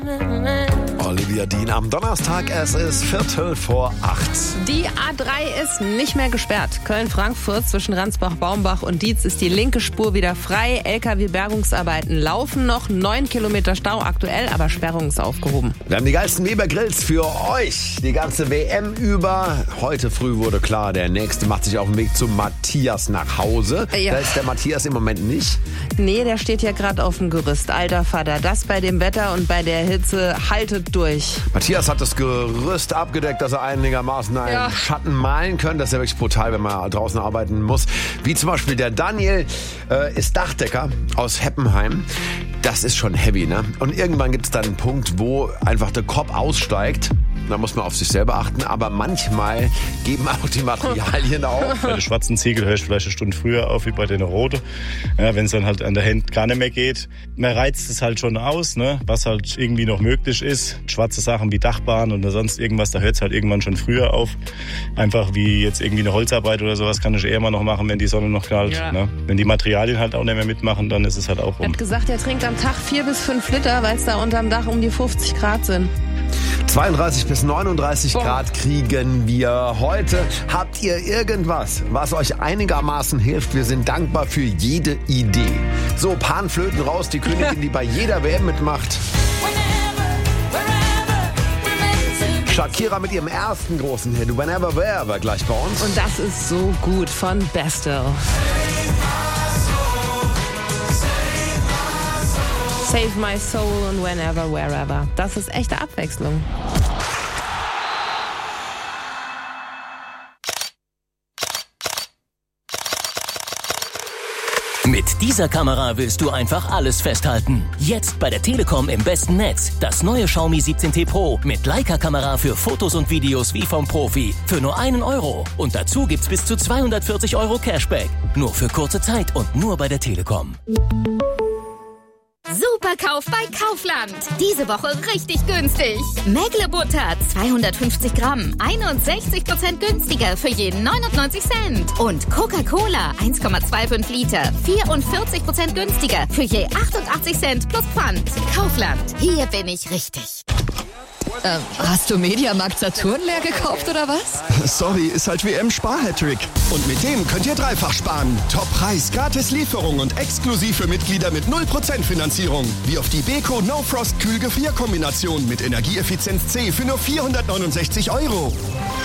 Olivia Dean am Donnerstag, es ist 7:45. Die A3 ist nicht mehr gesperrt. Köln-Frankfurt zwischen Ransbach-Baumbach und Dietz ist die linke Spur wieder frei. LKW-Bergungsarbeiten laufen noch. 9 Kilometer Stau aktuell, aber Sperrung ist aufgehoben. Wir haben die geilsten Weber-Grills für euch. Die ganze WM über. Heute früh wurde klar, der Nächste macht sich auf den Weg zu Matthias nach Hause. Ja. Da ist der Matthias im Moment nicht. Nee, der steht ja gerade auf dem Gerüst. Alter Vater, das bei dem Wetter und bei der Hitze, haltet durch. Matthias hat das Gerüst abgedeckt, dass er einigermaßen einen Schatten malen kann. Das ist ja wirklich brutal, wenn man draußen arbeiten muss. Wie zum Beispiel der Daniel ist Dachdecker aus Heppenheim. Das ist schon heavy, ne? Und irgendwann gibt es dann einen Punkt, wo einfach der Kopf aussteigt. Da muss man auf sich selber achten, aber manchmal geben auch die Materialien auf. Bei den schwarzen Ziegel höre ich vielleicht eine Stunde früher auf wie bei den roten. Ja, wenn es dann halt an der Hand gar nicht mehr geht. Man reizt es halt schon aus, ne? Was halt irgendwie noch möglich ist. Schwarze Sachen wie Dachbahn oder sonst irgendwas, da hört es halt irgendwann schon früher auf. Einfach wie jetzt irgendwie eine Holzarbeit oder sowas kann ich eher mal noch machen, wenn die Sonne noch knallt. Ja. Ne? Wenn die Materialien halt auch nicht mehr mitmachen, dann ist es halt auch Er rum. hat gesagt, er trinkt am Tag 4 bis 5 Liter, weil es da unterm Dach um die 50 Grad sind. 32 bis 39 Grad kriegen wir heute. Habt ihr irgendwas, was euch einigermaßen hilft? Wir sind dankbar für jede Idee. So, Panflöten raus, die Königin, die bei jeder WM mitmacht. Shakira mit ihrem ersten großen Hit, Whenever, Wherever, gleich bei uns. Und das ist so gut von Bestel. Save my soul and whenever, wherever. Das ist echte Abwechslung. Mit dieser Kamera willst du einfach alles festhalten. Jetzt bei der Telekom im besten Netz. Das neue Xiaomi 17T Pro mit Leica-Kamera für Fotos und Videos wie vom Profi. Für nur €1. Und dazu gibt's bis zu 240 € Cashback. Nur für kurze Zeit und nur bei der Telekom. Superkauf bei Kaufland. Diese Woche richtig günstig. Mägle-Butter 250 Gramm, 61% günstiger für jeden 99 Cent. Und Coca-Cola 1,25 Liter, 44% günstiger für je 88 Cent plus Pfand. Kaufland, hier bin ich richtig. Hast du Mediamarkt Saturn leer gekauft oder was? Sorry, ist halt WM-Spar-Hattrick. Und mit dem könnt ihr dreifach sparen. Top-Preis, gratis Lieferung und exklusiv für Mitglieder mit 0% Finanzierung. Wie auf die Beko No-Frost Kühlgefrierkombination mit Energieeffizienz C für nur 469 €.